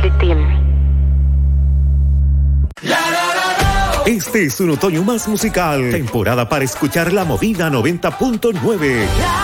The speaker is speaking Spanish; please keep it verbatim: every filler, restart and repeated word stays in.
Music Team. Este es un otoño más musical. Temporada para escuchar la Movida noventa punto nueve.